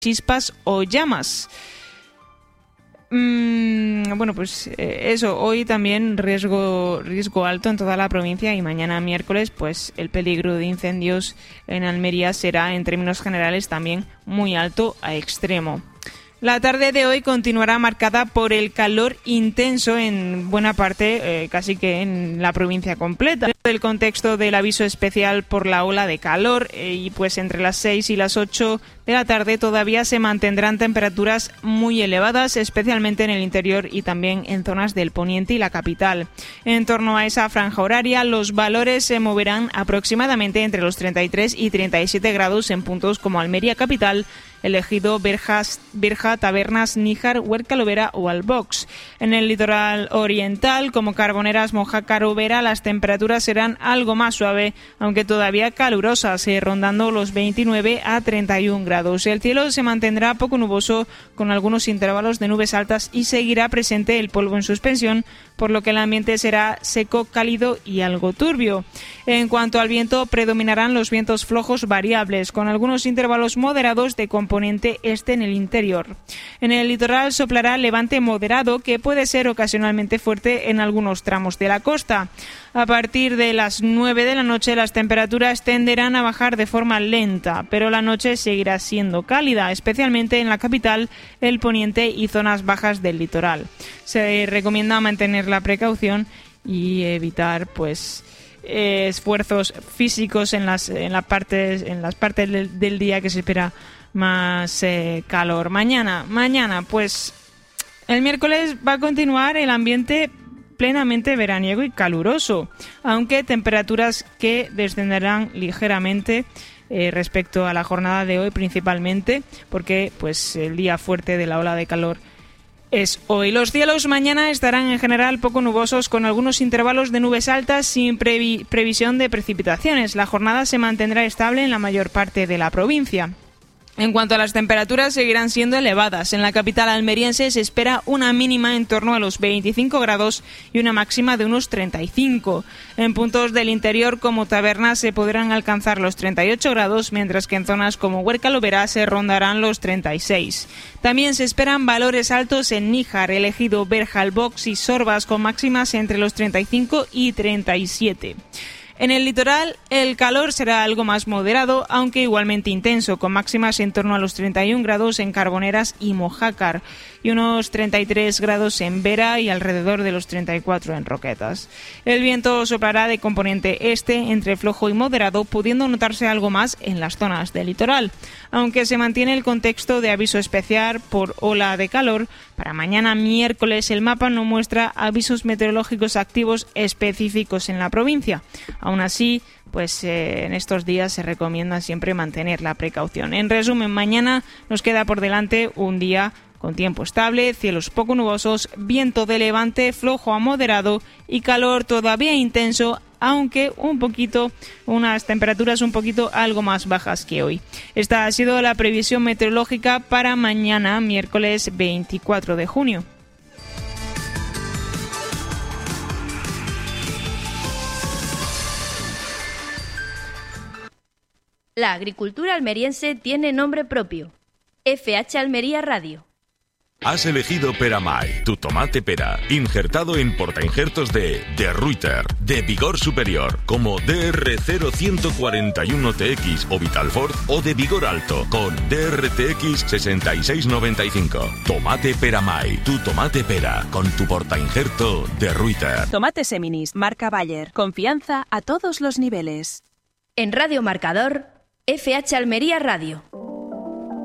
chispas o llamas. Bueno, pues eso, hoy también riesgo alto en toda la provincia y mañana miércoles pues el peligro de incendios en Almería será en términos generales también muy alto a extremo. La tarde de hoy continuará marcada por el calor intenso en buena parte, casi que en la provincia completa. El contexto del aviso especial por la ola de calor y pues entre las 6 y las 8 de la tarde todavía se mantendrán temperaturas muy elevadas, especialmente en el interior y también en zonas del poniente y la capital. En torno a esa franja horaria, los valores se moverán aproximadamente entre los 33 y 37 grados en puntos como Almería capital, El Ejido, Berja, Tabernas, Níjar, Huerca Lovera o Albox. En el litoral oriental, como Carboneras, Mojácar o Vera, las temperaturas serán algo más suave, aunque todavía calurosas, rondando los 29 a 31 grados. El cielo se mantendrá poco nuboso, con algunos intervalos de nubes altas y seguirá presente el polvo en suspensión, por lo que el ambiente será seco, cálido y algo turbio. En cuanto al viento, predominarán los vientos flojos variables, con algunos intervalos moderados de componente este en el interior. En el litoral soplará levante moderado, que puede ser ocasionalmente fuerte en algunos tramos de la costa. A partir de las 9 de la noche las temperaturas tenderán a bajar de forma lenta, pero la noche seguirá siendo cálida, especialmente en la capital, el poniente y zonas bajas del litoral. Se recomienda mantener la precaución y evitar esfuerzos físicos en las partes del día que se espera más calor. Mañana, pues el miércoles va a continuar el ambiente plenamente veraniego y caluroso, aunque temperaturas que descenderán ligeramente respecto a la jornada de hoy, principalmente porque pues el día fuerte de la ola de calor es hoy. Los cielos mañana estarán en general poco nubosos, con algunos intervalos de nubes altas sin previsión de precipitaciones. La jornada se mantendrá estable en la mayor parte de la provincia. En cuanto a las temperaturas, seguirán siendo elevadas. En la capital almeriense se espera una mínima en torno a los 25 grados y una máxima de unos 35. En puntos del interior como Tabernas se podrán alcanzar los 38 grados, mientras que en zonas como Huerca Lovera se rondarán los 36. También se esperan valores altos en Níjar, El Ejido, Berja, Albox y Sorbas, con máximas entre los 35 y 37. En el litoral, el calor será algo más moderado, aunque igualmente intenso, con máximas en torno a los 31 grados en Carboneras y Mojácar y unos 33 grados en Vera y alrededor de los 34 en Roquetas. El viento soplará de componente este entre flojo y moderado, pudiendo notarse algo más en las zonas del litoral. Aunque se mantiene el contexto de aviso especial por ola de calor, para mañana miércoles el mapa no muestra avisos meteorológicos activos específicos en la provincia. Aún así, en estos días se recomienda siempre mantener la precaución. En resumen, mañana nos queda por delante un día con tiempo estable, cielos poco nubosos, viento de levante flojo a moderado y calor todavía intenso, aunque unas temperaturas un poquito algo más bajas que hoy. Esta ha sido la previsión meteorológica para mañana, miércoles 24 de junio. La agricultura almeriense tiene nombre propio. FH Almería Radio. Has elegido Peramay, tu tomate pera, injertado en portainjertos de Reuter, de vigor superior, como DR0141TX o Vitalfort, o de vigor alto, con DRTX 6695. Tomate Peramay, tu tomate pera, con tu portainjerto de Reuter. Tomate Seminis, marca Bayer. Confianza a todos los niveles. En Radio Marcador, FH Almería Radio.